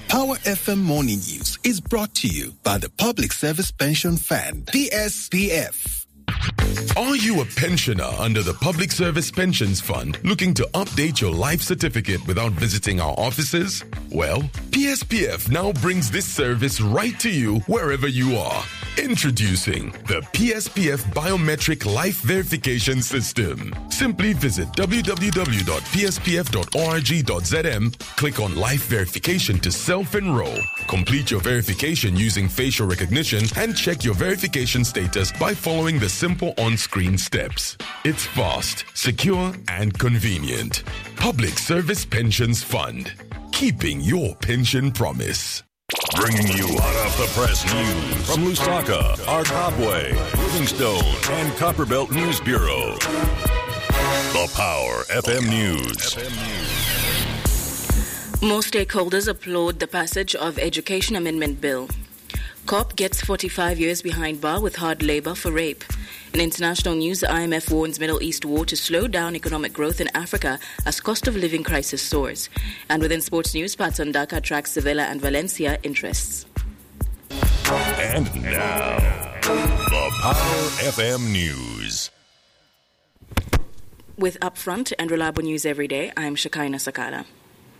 Power FM Morning News is brought to you by the Public Service Pension Fund, PSPF. Are you a pensioner under the Public Service Pensions Fund looking to update your life certificate without visiting our offices? Well, PSPF now brings this service right to you wherever you are. Introducing the PSPF Biometric Life Verification System. Simply visit www.pspf.org.zm, click on Life Verification to self-enroll. Complete your verification using facial recognition and check your verification status by following the simple on-screen steps. It's fast, secure, and convenient. Public Service Pensions Fund. Keeping your pension promise. Bringing you hot off the press news from Lusaka, Arkabwe, Livingstone, and Copperbelt News Bureau. The Power FM News. More stakeholders applaud the passage of Education Amendment Bill. COP gets 45 years behind bar with hard labor for rape. In international news, the IMF warns Middle East war to slow down economic growth in Africa as cost of living crisis soars. And within sports news, Patson Daka tracks Sevilla and Valencia interests. And now, the Power FM News. With upfront and reliable news every day, I'm Shakaina Sakala.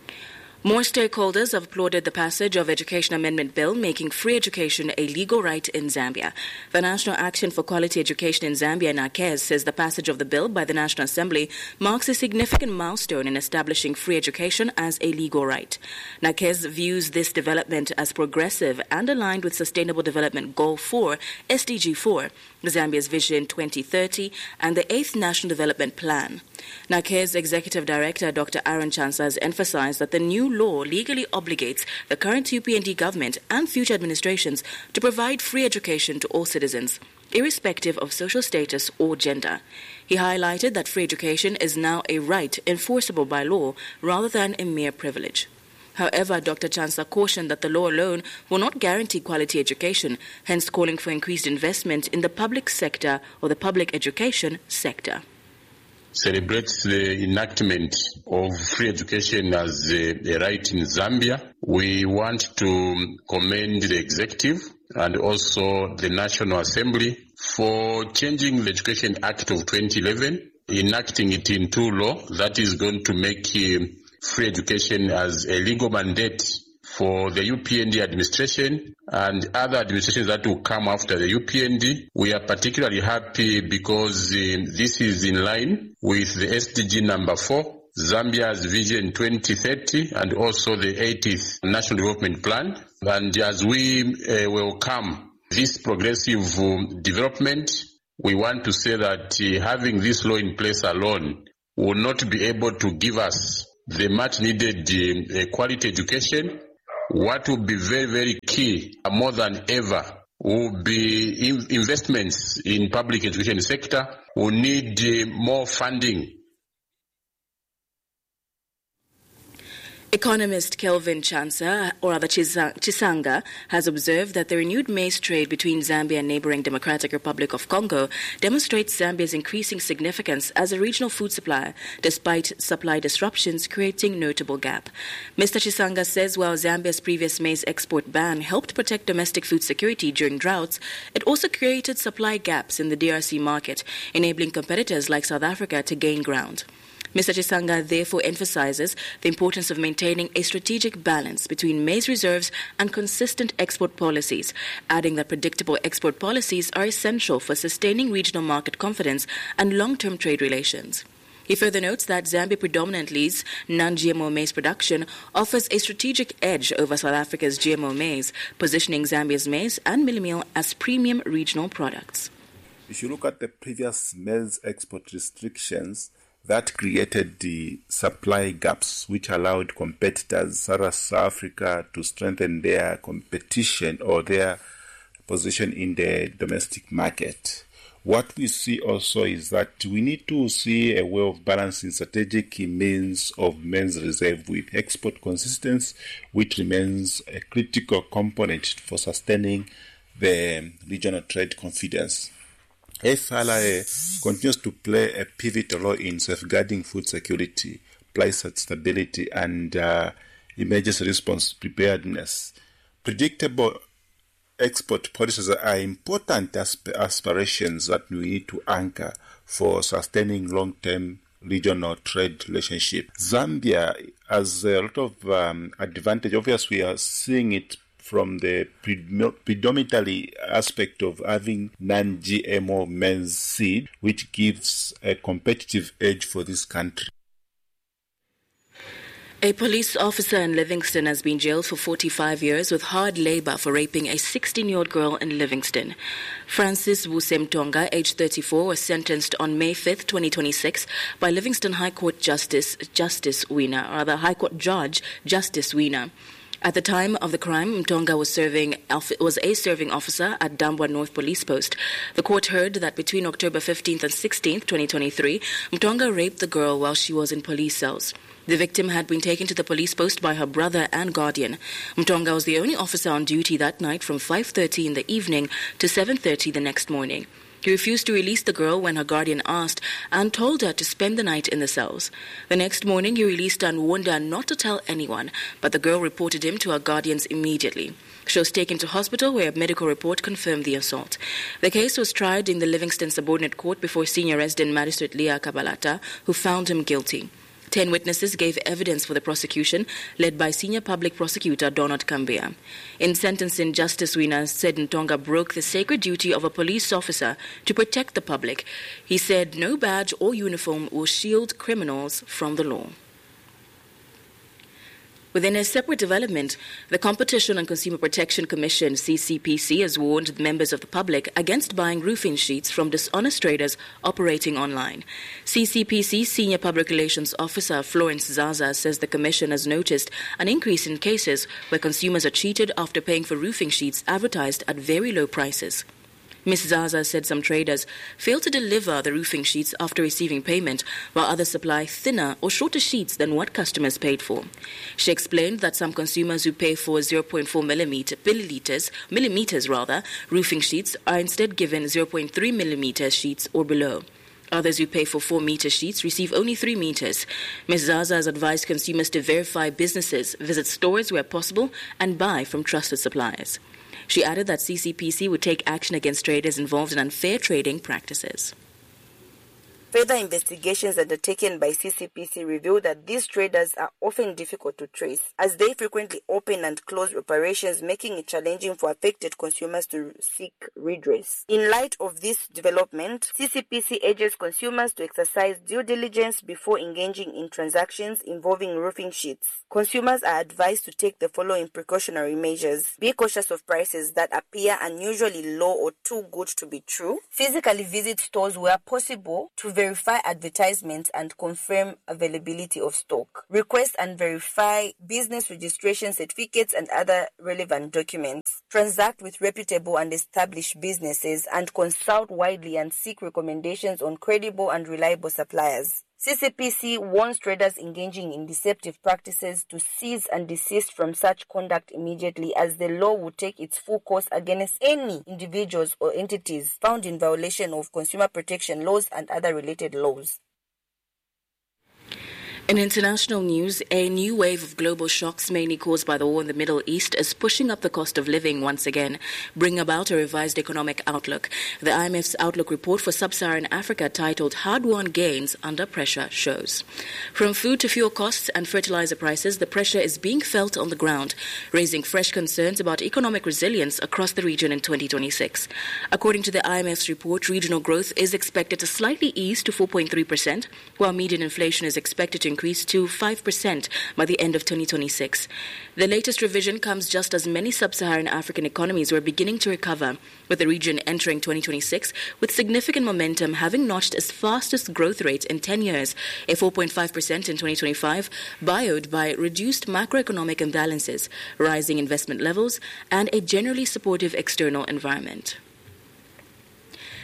More stakeholders have applauded the passage of Education Amendment Bill making free education a legal right in Zambia. The National Action for Quality Education in Zambia, NACEZ, says the passage of the bill by the National Assembly marks a significant milestone in establishing free education as a legal right. NACEZ views this development as progressive and aligned with Sustainable Development Goal 4, SDG 4, Zambia's Vision 2030, and the 8th National Development Plan. NACEZ Executive Director Dr. Aaron Chansa has emphasized that the new law legally obligates the current UPND government and future administrations to provide free education to all citizens, irrespective of social status or gender. He highlighted that free education is now a right enforceable by law rather than a mere privilege. However, Dr. Chansa cautioned that the law alone will not guarantee quality education, hence calling for increased investment in the public sector or the public education sector. Celebrates the enactment of free education as a right in Zambia. We want to commend the executive and also the National Assembly for changing the Education Act of 2011, enacting it into law that is going to make free education as a legal mandate for the UPND administration and other administrations that will come after the UPND. We are particularly happy because this is in line with the SDG number 4, Zambia's Vision 2030, and also the 80th National Development Plan. And as we welcome this progressive development, we want to say that having this law in place alone will not be able to give us the much needed quality education. What will be very, very key, more than ever, will be investments in public education sector. We need more funding. Economist Kelvin Chansa, or rather Chisanga, has observed that the renewed maize trade between Zambia and neighboring Democratic Republic of Congo demonstrates Zambia's increasing significance as a regional food supplier, despite supply disruptions creating notable gap. Mr. Chisanga says while Zambia's previous maize export ban helped protect domestic food security during droughts, it also created supply gaps in the DRC market, enabling competitors like South Africa to gain ground. Mr. Chisanga therefore emphasizes the importance of maintaining a strategic balance between maize reserves and consistent export policies, adding that predictable export policies are essential for sustaining regional market confidence and long-term trade relations. He further notes that Zambia predominantly's non-GMO maize production offers a strategic edge over South Africa's GMO maize, positioning Zambia's maize and milli meal as premium regional products. If you look at the previous maize export restrictions, that created the supply gaps, which allowed competitors such as South Africa to strengthen their competition or their position in the domestic market. What we see also is that we need to see a way of balancing strategic means of maize reserve with export consistency, which remains a critical component for sustaining the regional trade confidence. FLA continues to play a pivotal role in safeguarding food security, price stability, and emergency response preparedness. Predictable export policies are important aspirations that we need to anchor for sustaining long-term regional trade relationship. Zambia has a lot of advantage. Obviously, we are seeing it from the predominantly aspect of having non-GMO maize seed, which gives a competitive edge for this country. A police officer in Livingston has been jailed for 45 years with hard labor for raping a 16-year-old girl in Livingston. Francis Wusemtonga, aged 34, was sentenced on May 5, 2026 by Livingston High Court High Court Judge Justice Wiener. At the time of the crime, Mtonga was a serving officer at Dambwa North Police Post. The court heard that between October 15th and 16th, 2023, Mtonga raped the girl while she was in police cells. The victim had been taken to the police post by her brother and guardian. Mtonga was the only officer on duty that night from 5:30 in the evening to 7:30 the next morning. He refused to release the girl when her guardian asked and told her to spend the night in the cells. The next morning, he released her and warned her not to tell anyone, but the girl reported him to her guardians immediately. She was taken to hospital where a medical report confirmed the assault. The case was tried in the Livingston Subordinate Court before Senior Resident Magistrate Leah Kabalata, who found him guilty. 10 witnesses gave evidence for the prosecution, led by Senior Public Prosecutor Donald Kambia. In sentencing, Justice Wiener said Ntonga broke the sacred duty of a police officer to protect the public. He said no badge or uniform will shield criminals from the law. Within a separate development, the Competition and Consumer Protection Commission, CCPC, has warned members of the public against buying roofing sheets from dishonest traders operating online. CCPC Senior Public Relations Officer Florence Zaza says the Commission has noticed an increase in cases where consumers are cheated after paying for roofing sheets advertised at very low prices. Ms. Zaza said some traders fail to deliver the roofing sheets after receiving payment, while others supply thinner or shorter sheets than what customers paid for. She explained that some consumers who pay for 0.4 millimeters roofing sheets are instead given 0.3 millimeter sheets or below. Others who pay for 4 meter sheets receive only 3 meters. Ms. Zaza has advised consumers to verify businesses, visit stores where possible, and buy from trusted suppliers. She added that CCPC would take action against traders involved in unfair trading practices. Further investigations undertaken by CCPC reveal that these traders are often difficult to trace, as they frequently open and close operations, making it challenging for affected consumers to seek redress. In light of this development, CCPC urges consumers to exercise due diligence before engaging in transactions involving roofing sheets. Consumers are advised to take the following precautionary measures. Be cautious of prices that appear unusually low or too good to be true. Physically visit stores where possible to verify advertisements and confirm availability of stock. Request and verify business registration certificates and other relevant documents. Transact with reputable and established businesses and consult widely and seek recommendations on credible and reliable suppliers. CCPC warns traders engaging in deceptive practices to cease and desist from such conduct immediately, as the law will take its full course against any individuals or entities found in violation of consumer protection laws and other related laws. In international news, a new wave of global shocks, mainly caused by the war in the Middle East, is pushing up the cost of living once again, bringing about a revised economic outlook. The IMF's Outlook report for Sub-Saharan Africa, titled Hard-Won Gains Under Pressure, shows. From food to fuel costs and fertilizer prices, the pressure is being felt on the ground, raising fresh concerns about economic resilience across the region in 2026. According to the IMF's report, regional growth is expected to slightly ease to 4.3%, while median inflation is expected to increase to 5% by the end of 2026. The latest revision comes just as many sub-Saharan African economies were beginning to recover, with the region entering 2026 with significant momentum, having notched its fastest growth rate in 10 years, a 4.5% in 2025, buoyed by reduced macroeconomic imbalances, rising investment levels, and a generally supportive external environment.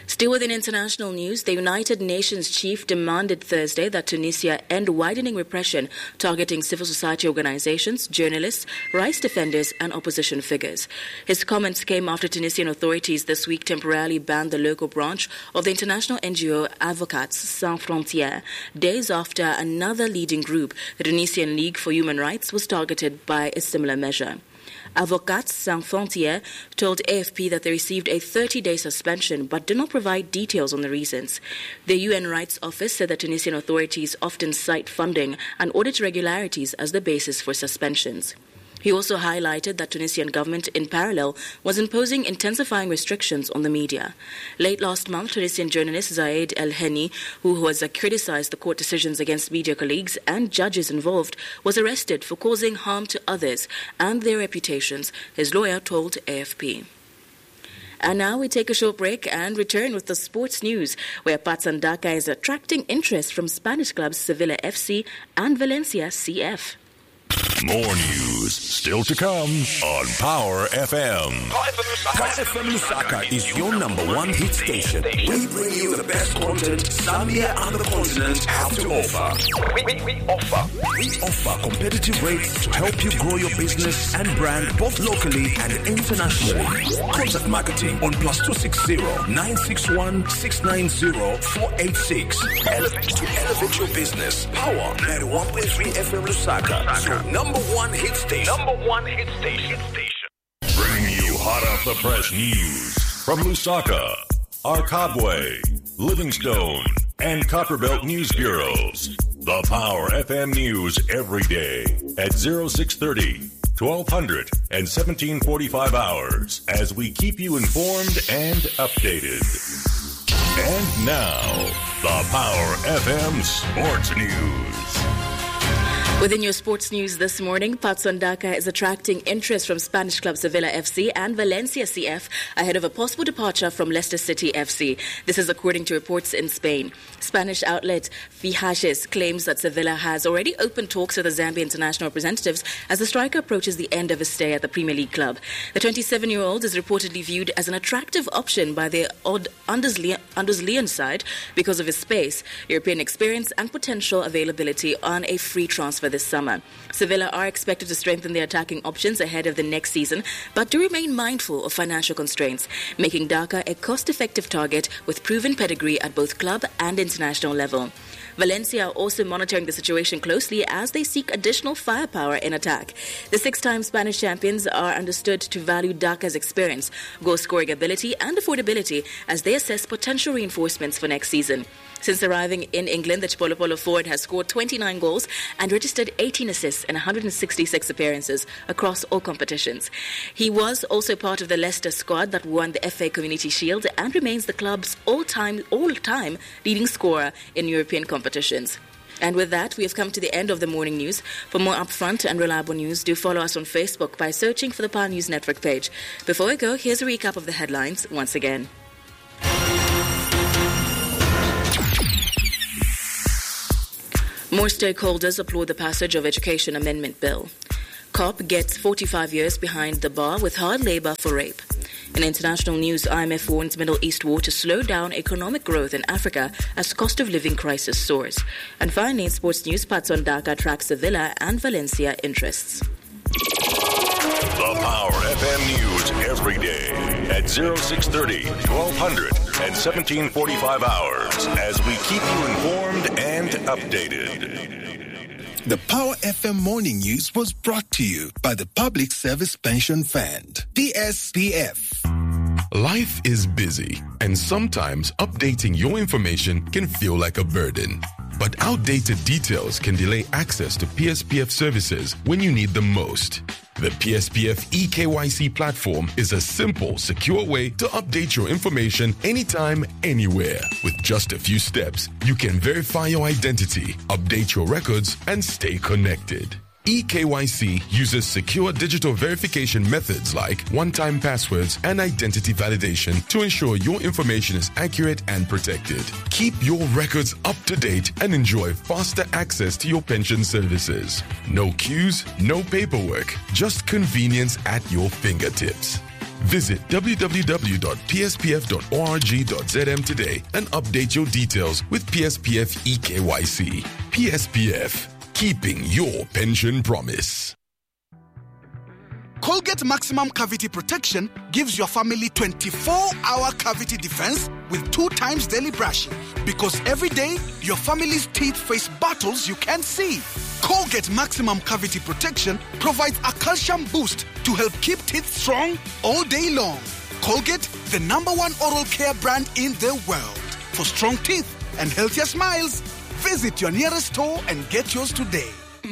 Still within international news, the United Nations chief demanded Thursday that Tunisia end widening repression targeting civil society organizations, journalists, rights defenders and opposition figures. His comments came after Tunisian authorities this week temporarily banned the local branch of the international NGO Avocats Sans Frontières, days after another leading group, the Tunisian League for Human Rights, was targeted by a similar measure. Avocats Sans Frontières told AFP that they received a 30-day suspension but did not provide details on the reasons. The UN Rights Office said that Tunisian authorities often cite funding and audit irregularities as the basis for suspensions. He also highlighted that Tunisian government, in parallel, was imposing intensifying restrictions on the media. Late last month, Tunisian journalist Zaid El Henni, who has criticized the court decisions against media colleagues and judges involved, was arrested for causing harm to others and their reputations, his lawyer told AFP. And now we take a short break and return with the sports news, where Patson Daka is attracting interest from Spanish clubs Sevilla FC and Valencia CF. More news still to come on Power FM. Power FM Lusaka is your number one hit station. We bring you the best content Zambia and the continent have to offer. We offer competitive rates to help you grow your business and brand both locally and internationally. Contact marketing on +260 961 690 486. To elevate your business. Power 91.3 FM Lusaka. So number one hit station. Bringing you hot off the press news from Lusaka, Arkabwe, Livingstone, and Copperbelt News Bureaus. The Power FM News every day at 0630, 1200, and 1745 hours as we keep you informed and updated. And now, the Power FM Sports News. Within your sports news this morning, Patson Daka is attracting interest from Spanish club Sevilla FC and Valencia CF ahead of a possible departure from Leicester City FC. This is according to reports in Spain. Spanish outlet Fijajes claims that Sevilla has already opened talks with the Zambia international representatives as the striker approaches the end of his stay at the Premier League club. The 27-year-old is reportedly viewed as an attractive option by the Anderlecht side because of his space, European experience and potential availability on a free transfer this summer. Sevilla are expected to strengthen their attacking options ahead of the next season, but do remain mindful of financial constraints, making Daka a cost-effective target with proven pedigree at both club and international level. Valencia are also monitoring the situation closely as they seek additional firepower in attack. The six-time Spanish champions are understood to value Daka's experience, goal-scoring ability and affordability as they assess potential reinforcements for next season. Since arriving in England, the Chipolo Polo forward has scored 29 goals and registered 18 assists in 166 appearances across all competitions. He was also part of the Leicester squad that won the FA Community Shield and remains the club's all-time leading scorer in European competitions. And with that, we have come to the end of the morning news. For more upfront and reliable news, do follow us on Facebook by searching for the Power News Network page. Before we go, here's a recap of the headlines once again. More stakeholders applaud the passage of Education Amendment Bill. COP gets 45 years behind the bar with hard labor for rape. In international news, IMF warns Middle East war to slow down economic growth in Africa as cost of living crisis soars. And finally, in sports news, Patson Daka tracks Sevilla and Valencia interests. The Power FM News every day at 0630, 1200, and 1745 hours as we keep you informed and updated. The Power FM Morning News was brought to you by the Public Service Pension Fund, PSPF. Life is busy, and sometimes updating your information can feel like a burden. But outdated details can delay access to PSPF services when you need them most. The PSPF eKYC platform is a simple, secure way to update your information anytime, anywhere. With just a few steps, you can verify your identity, update your records, and stay connected. eKYC uses secure digital verification methods like one-time passwords and identity validation to ensure your information is accurate and protected. Keep your records up to date and enjoy faster access to your pension services. No queues, no paperwork, just convenience at your fingertips. Visit www.pspf.org.zm today and update your details with PSPF EKYC. PSPF, keeping your pension promise. Colgate Maximum Cavity Protection gives your family 24-hour cavity defense with 2 times daily brushing. Because every day, your family's teeth face battles you can't see. Colgate Maximum Cavity Protection provides a calcium boost to help keep teeth strong all day long. Colgate, the #1 oral care brand in the world. For strong teeth and healthier smiles, visit your nearest store and get yours today.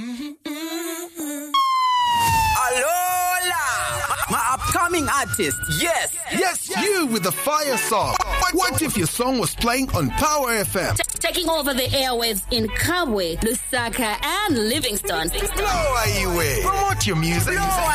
My upcoming artist, yes, you with the fire song. What if your song was playing on Power FM? Taking over the airwaves in Kabwe, Lusaka, and Livingston. Blow away. Promote your music.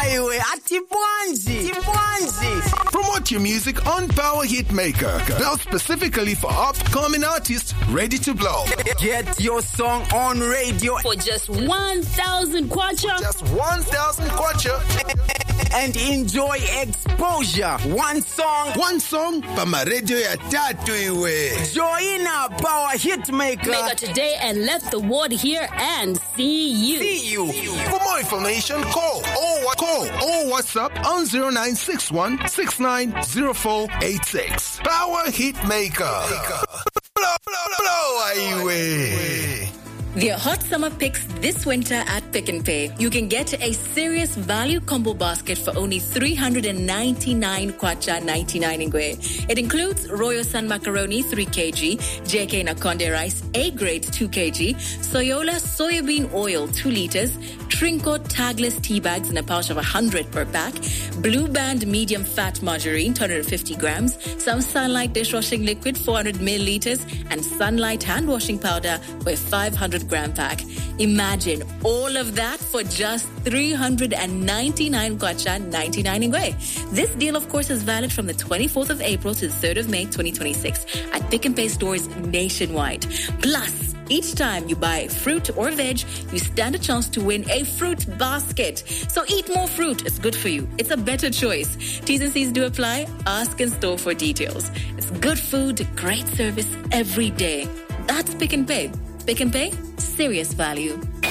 Promote your music on Power Hitmaker. Built specifically for upcoming artists ready to blow. Get your song on radio for just 1,000 kwacha. Just 1,000 kwacha. And enjoy exposure. One song, Pama radio ya tatu iwe. Join our Power Hitmaker. Make it today and let the world hear and see you. For more information, call or WhatsApp on 0961 690486. Power Hitmaker. Blow away. Their hot summer picks this winter at Pick n Pay. You can get a serious value combo basket for only 399 kwacha 99 ingwe. It includes Royal Sun macaroni 3 kg, JK Nakonde rice A grade 2 kg, Soyola soybean oil 2 liters, Trinco tagless tea bags in a pouch of 100 per pack, Blue Band medium fat margarine 250 grams, some Sunlight dishwashing liquid 400 milliliters, and Sunlight hand washing powder for a 500-gram pack. Imagine all of that for just 399 kwacha 99 ingwe. This deal, of course, is valid from the 24th of April to the 3rd of May 2026 at Pick n Pay stores nationwide. Plus, each time you buy fruit or veg, you stand a chance to win a fruit basket. So eat more fruit. It's good for you. It's a better choice. T's and C's do apply. Ask in store for details. It's good food, great service every day. That's Pick n Pay. Pick n Pay, serious value.